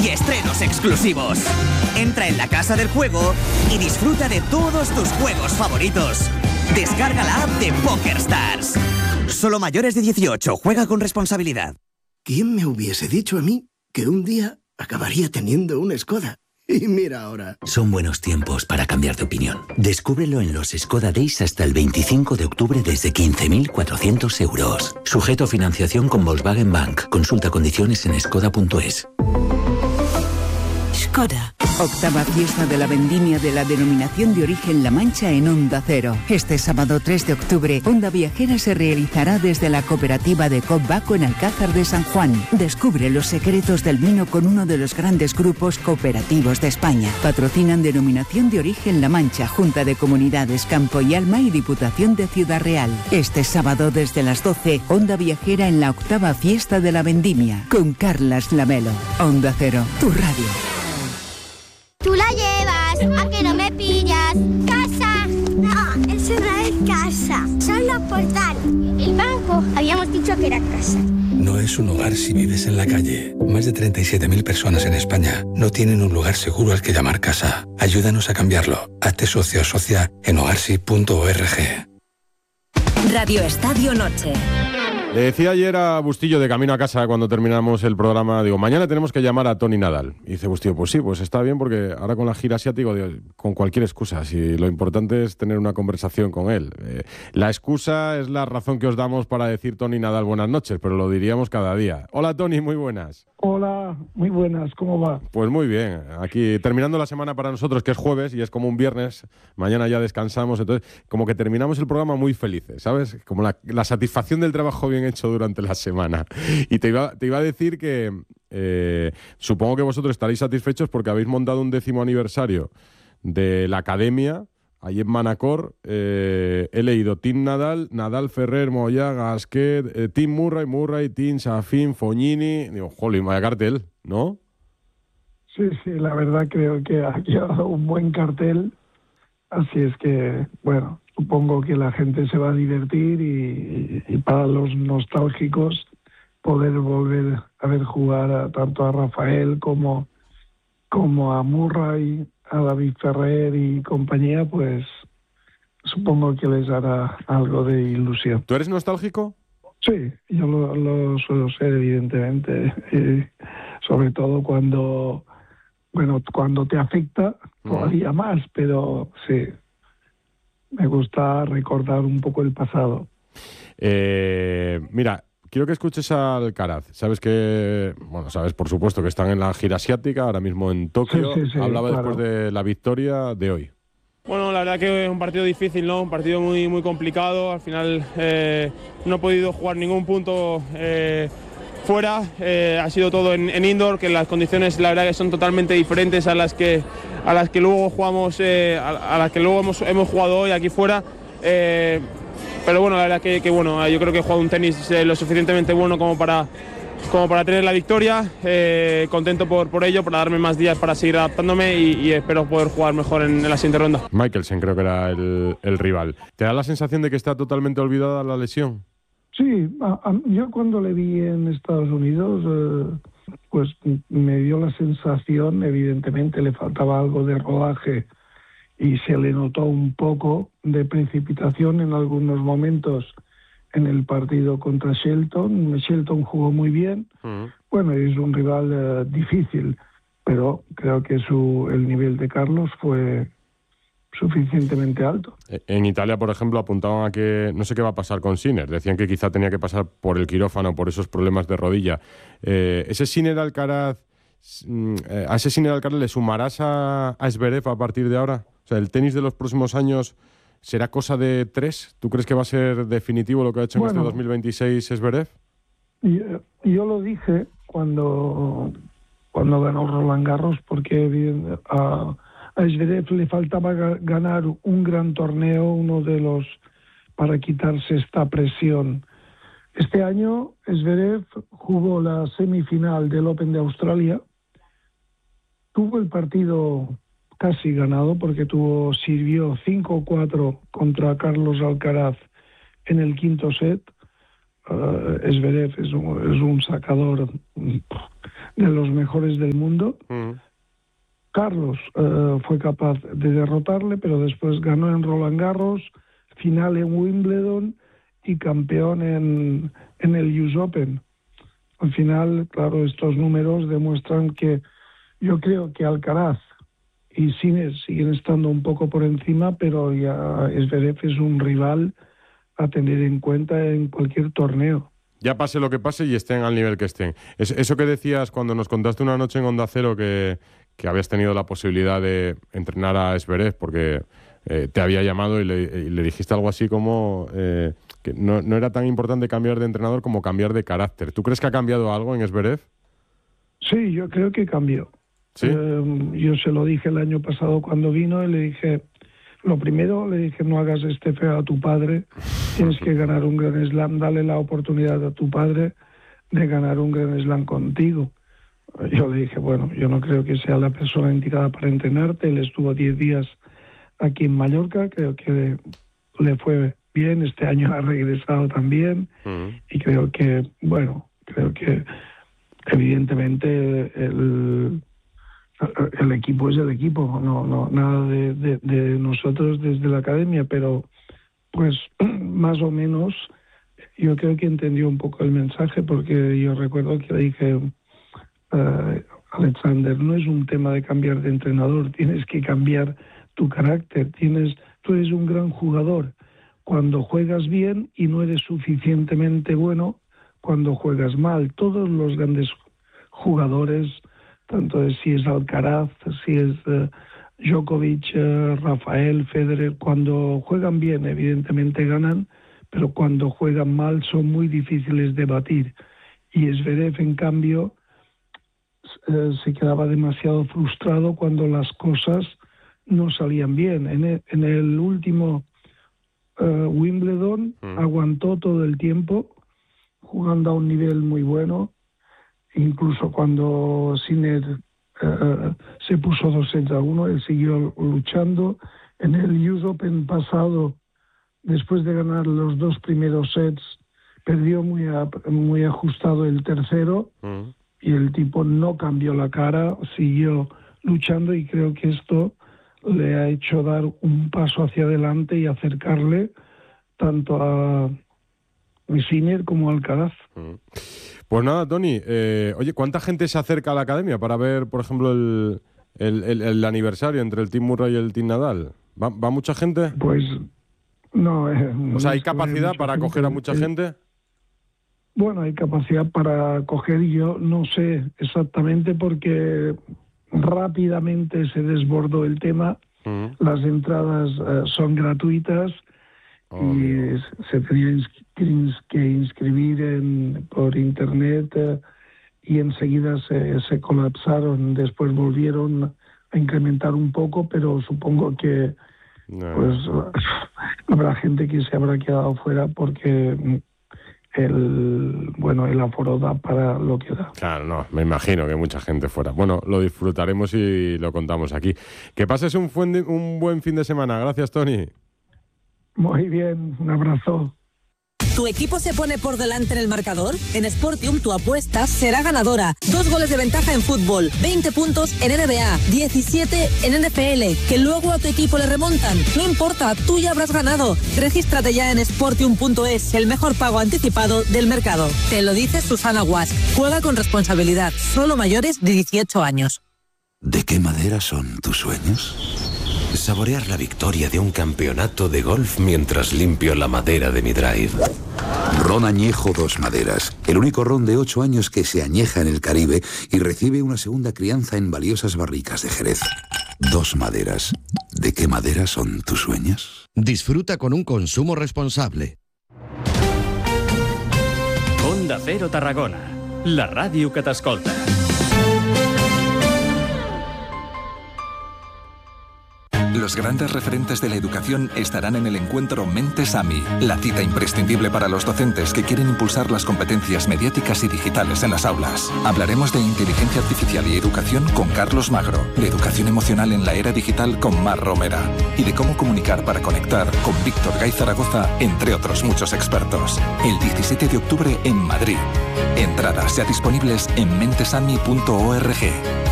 y estrenos exclusivos. Entra en la casa del juego y disfruta de todos tus juegos favoritos. Descarga la app de PokerStars. Solo mayores de 18. Juega con responsabilidad. ¿Quién me hubiese dicho a mí que un día acabaría teniendo un Skoda? Y mira ahora. Son buenos tiempos para cambiar de opinión. Descúbrelo en los Skoda Days hasta el 25 de octubre desde 15.400 euros. Sujeto a financiación con Volkswagen Bank. Consulta condiciones en skoda.es. Skoda. Octava fiesta de la vendimia de la denominación de origen La Mancha en Onda Cero. Este sábado 3 de octubre, Onda Viajera se realizará desde la cooperativa de Cop Baco en Alcázar de San Juan. Descubre los secretos del vino con uno de los grandes grupos cooperativos de España. Patrocinan denominación de origen La Mancha, Junta de Comunidades Campo y Alma y Diputación de Ciudad Real. Este sábado desde las 12, Onda Viajera en la octava fiesta de la vendimia con Carlas Lamelo. Onda Cero, tu radio. Tú la llevas, ¿a que no me pillas? ¡Casa! No, eso no es casa, son los portales. El banco, habíamos dicho que era casa. No es un hogar si vives en la calle. Más de 37.000 personas en España no tienen un lugar seguro al que llamar casa. Ayúdanos a cambiarlo. Hazte socio o socia en hogarsi.org. Radio Estadio Noche. Le decía ayer a Bustillo de camino a casa cuando terminamos el programa, digo, mañana tenemos que llamar a Toni Nadal. Y dice Bustillo, pues sí, pues está bien porque ahora con la gira asiática, digo, con cualquier excusa, si lo importante es tener una conversación con él. La excusa es la razón que os damos para decir Toni Nadal buenas noches, pero lo diríamos cada día. Hola Toni, muy buenas. Hola, muy buenas, ¿cómo va? Pues muy bien, aquí terminando la semana para nosotros, que es jueves y es como un viernes, mañana ya descansamos, entonces como que terminamos el programa muy felices, ¿sabes? Como la satisfacción del trabajo bien hecho durante la semana. Y te iba a decir que supongo que vosotros estaréis satisfechos porque habéis montado un 10º aniversario de la Academia, ahí en Manacor. He leído Team Nadal, Nadal, Ferrer, Moya, Gasquet, Team Murray, Team Safin, Fognini. Digo, jolín, vaya cartel, ¿no? Sí, la verdad creo que ha quedado un buen cartel. Así es que, bueno, supongo que la gente se va a divertir y para los nostálgicos poder volver a ver jugar tanto a Rafael como a Murray, a David Ferrer y compañía, pues supongo que les hará algo de ilusión. ¿Tú eres nostálgico? Sí, yo lo suelo ser, evidentemente, sobre todo cuando te afecta todavía más, pero sí, me gusta recordar un poco el pasado. Mira, quiero que escuches a Alcaraz. Sabes por supuesto que están en la gira asiática, ahora mismo en Tokio. Sí, Hablaba claro. después de la victoria de hoy. Bueno, la verdad que es un partido difícil, ¿no? Un partido muy, muy complicado. Al final no he podido jugar ningún punto fuera. Ha sido todo en indoor, que las condiciones la verdad que son totalmente diferentes a las que luego jugamos, a las que luego hemos jugado hoy aquí fuera. Pero bueno, la verdad que bueno, yo creo que he jugado un tenis lo suficientemente bueno como para tener la victoria. Contento por ello, para darme más días para seguir adaptándome y espero poder jugar mejor en la siguiente ronda. Michelsen creo que era el rival. ¿Te da la sensación de que está totalmente olvidada la lesión? Sí, yo cuando le vi en Estados Unidos, pues me dio la sensación, evidentemente le faltaba algo de rodaje y se le notó un poco de precipitación en algunos momentos en el partido contra Shelton. Shelton jugó muy bien. Bueno, es un rival difícil, pero creo que el nivel de Carlos fue suficientemente alto. En Italia, por ejemplo, apuntaban a que no sé qué va a pasar con Sinner. Decían que quizá tenía que pasar por el quirófano por esos problemas de rodilla. ¿Ese Sinner Alcaraz, a ese Sinner Alcaraz le sumarás a Zverev a partir de ahora? O sea, ¿el tenis de los próximos años será cosa de 3? ¿Tú crees que va a ser definitivo lo que ha hecho en este 2026 Zverev? Yo lo dije cuando ganó Roland Garros, porque a Zverev le faltaba ganar un gran torneo, uno de los para quitarse esta presión. Este año Zverev jugó la semifinal del Open de Australia, tuvo el partido casi ganado porque sirvió 5-4 contra Carlos Alcaraz en el quinto set. Zverev es un sacador de los mejores del mundo. Carlos fue capaz de derrotarle, pero después ganó en Roland Garros, final en Wimbledon y campeón en el US Open. Al final, claro, estos números demuestran que yo creo que Alcaraz y Sinner siguen estando un poco por encima, pero ya Zverev es un rival a tener en cuenta en cualquier torneo. Ya pase lo que pase y estén al nivel que estén. Eso que decías cuando nos contaste una noche en Onda Cero que habías tenido la posibilidad de entrenar a Zverev porque te había llamado y le dijiste algo así como que no era tan importante cambiar de entrenador como cambiar de carácter. ¿Tú crees que ha cambiado algo en Zverev? Sí, yo creo que cambió. ¿Sí? Yo se lo dije el año pasado cuando vino y le dije, lo primero, le dije, no hagas feo a tu padre, tienes que ganar un Grand Slam, dale la oportunidad a tu padre de ganar un Grand Slam contigo. Yo le dije, bueno, yo no creo que sea la persona indicada para entrenarte, él estuvo 10 días aquí en Mallorca, creo que le fue bien, este año ha regresado también, y creo que evidentemente el equipo es el equipo, no nada de nosotros desde la academia, pero pues más o menos yo creo que entendió un poco el mensaje, porque yo recuerdo que le dije, Alexander, no es un tema de cambiar de entrenador, tienes que cambiar tu carácter, tú eres un gran jugador cuando juegas bien y no eres suficientemente bueno cuando juegas mal. Todos los grandes jugadores, tanto si es Alcaraz, si es Djokovic, Rafael, Federer, cuando juegan bien evidentemente ganan, pero cuando juegan mal son muy difíciles de batir. Y Zverev, en cambio, se quedaba demasiado frustrado cuando las cosas no salían bien. En el último Wimbledon aguantó todo el tiempo jugando a un nivel muy bueno, incluso cuando Sinner se puso 2-1, él siguió luchando. En el US Open pasado, después de ganar los 2 primeros sets, perdió muy ajustado el tercero, y el tipo no cambió la cara, siguió luchando, y creo que esto le ha hecho dar un paso hacia adelante y acercarle tanto a Sinner como a Alcaraz. Pues nada, Toni, oye, ¿cuánta gente se acerca a la academia para ver, por ejemplo, el aniversario entre el Team Murray y el Team Nadal? ¿Va mucha gente? Pues no. O sea, ¿hay capacidad para acoger a mucha gente? Bueno, hay capacidad para acoger, yo no sé exactamente, porque rápidamente se desbordó el tema. Las entradas son gratuitas y se tenía que inscribir por internet y enseguida se colapsaron. Después volvieron a incrementar un poco, pero supongo que pues habrá gente que se habrá quedado fuera porque el aforo da para lo que da. Claro, no, me imagino que mucha gente fuera. Bueno, lo disfrutaremos y lo contamos aquí. Que pases un buen fin de semana. Gracias, Toni. Muy bien, un abrazo. ¿Tu equipo se pone por delante en el marcador? En Sportium tu apuesta será ganadora. 2 goles de ventaja en fútbol, 20 puntos en NBA, 17 en NFL, que luego a tu equipo le remontan. No importa, tú ya habrás ganado. Regístrate ya en Sportium.es, el mejor pago anticipado del mercado. Te lo dice Susana Guas. Juega con responsabilidad, solo mayores de 18 años. ¿De qué madera son tus sueños? Saborear la victoria de un campeonato de golf mientras limpio la madera de mi drive. Ron Añejo Dos Maderas, el único ron de 8 años que se añeja en el Caribe y recibe una segunda crianza en valiosas barricas de Jerez. Dos Maderas. ¿De qué madera son tus sueños? Disfruta con un consumo responsable. Onda Cero Tarragona, la ràdio que t'escolta. Los grandes referentes de la educación estarán en el encuentro Mentes AMI, la cita imprescindible para los docentes que quieren impulsar las competencias mediáticas y digitales en las aulas. Hablaremos de inteligencia artificial y educación con Carlos Magro, de educación emocional en la era digital con Mar Romera y de cómo comunicar para conectar con Víctor Gay Zaragoza, entre otros muchos expertos. El 17 de octubre en Madrid. Entradas ya disponibles en mentesami.org.